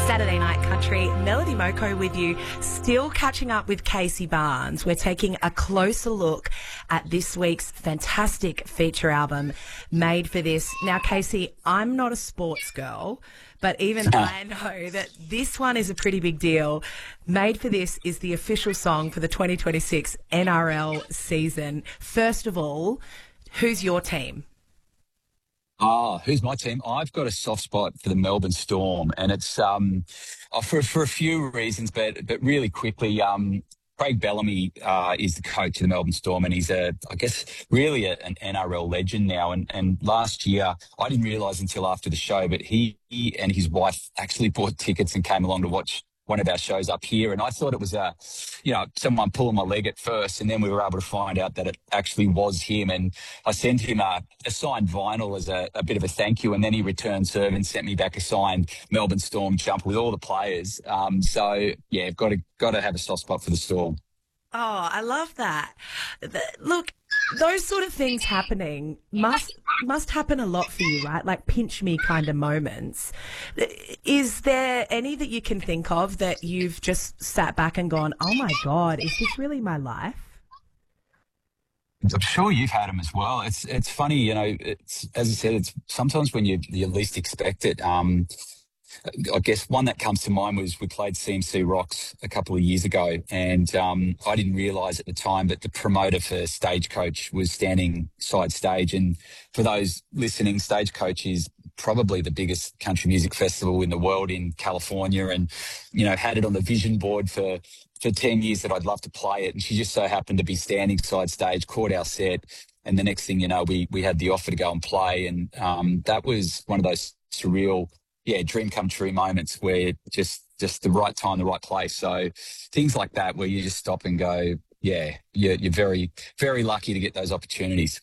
Saturday Night Country, Melody Moko with you, still catching up with Casey Barnes. We're taking a closer look at this week's fantastic feature album, Made for This. Now, Casey, I'm not a sports girl, but even I know that this one is a pretty big deal. Made for This is the official song for the 2026 NRL season. First of all, who's your team? Who's my team? I've got a soft spot for the Melbourne Storm, and it's for a few reasons, but really quickly, Craig Bellamy is the coach of the Melbourne Storm, and he's I guess really an NRL legend now. And last year, I didn't realise until after the show, but he and his wife actually bought tickets and came along to watch one of our shows up here. And I thought it was someone pulling my leg at first, and then we were able to find out that it actually was him. And I sent him a signed vinyl as a bit of a thank you, and then he returned serve and sent me back a signed Melbourne Storm jumper with all the players. So yeah, got to have a soft spot for the Storm. Oh, I love that. Look, those sort of things happening must happen a lot for you, right? Like pinch me kind of moments. Is there any that you can think of that you've just sat back and gone, oh my God, is this really my life? I'm sure you've had them as well. It's funny, it's, as I said, it's sometimes when you least expect it. I guess one that comes to mind was we played CMC Rocks a couple of years ago, and I didn't realise at the time that the promoter for Stagecoach was standing side stage. And for those listening, Stagecoach is probably the biggest country music festival in the world in California, and had it on the vision board for 10 years that I'd love to play it. And she just so happened to be standing side stage, caught our set, and the next thing you know, we had the offer to go and play. And that was one of those surreal, dream come true moments where just the right time, the right place. So things like that where you just stop and go, you're very, very lucky to get those opportunities.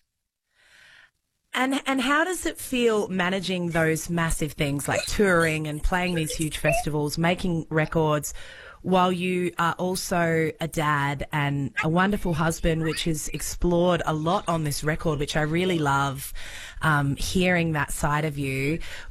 And how does it feel managing those massive things like touring and playing these huge festivals, making records, while you are also a dad and a wonderful husband, which is explored a lot on this record, which I really love, hearing that side of you.